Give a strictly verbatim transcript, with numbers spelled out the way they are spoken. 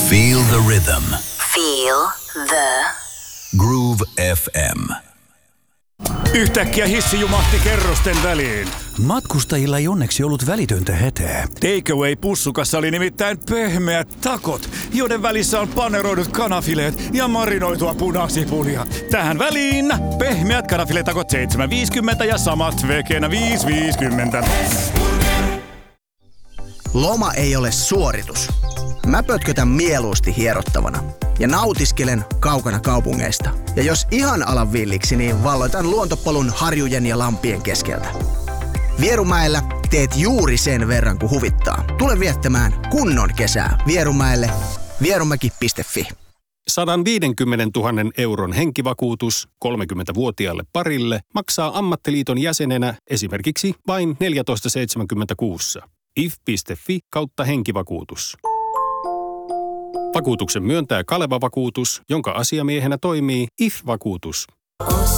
Feel the rhythm. Feel the Groove F M. Yhtäkkiä hissi jumahti kerrosten väliin. Matkustajilla ei onneksi ollut välitöntä hätää. Takeaway-pussukassa oli nimittäin pehmeät takot, joiden välissä on paneroidut kanafileet ja marinoitua punasipulia. Tähän väliin pehmeät kanafiletakot seitsemän viisikymmentä ja samat vegenä viisi viisikymmentä. Loma ei ole suoritus. Mä pötkötän mieluusti hierottavana ja nautiskelen kaukana kaupungeista. Ja jos ihan alan villiksi, niin valloitan luontopolun harjujen ja lampien keskeltä. Vierumäellä teet juuri sen verran kuin huvittaa. Tule viettämään kunnon kesää Vierumäelle. vierumäki piste fi. sata viisikymmentätuhatta euron henkivakuutus kolmekymmentävuotiaalle parille maksaa ammattiliiton jäsenenä esimerkiksi vain neljätoista seitsemänkymmentä kuussa. if piste fi kautta henkivakuutus. Vakuutuksen myöntää Kaleva Vakuutus, jonka asiamiehenä toimii I F-vakuutus.